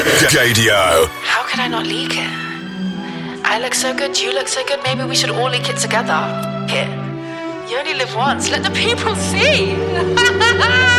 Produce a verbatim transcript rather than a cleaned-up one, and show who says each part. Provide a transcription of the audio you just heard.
Speaker 1: Gadio.
Speaker 2: How could I not leak it? I look so good, you look so good, maybe we should all leak it together. F- it. You only live once, let the people see.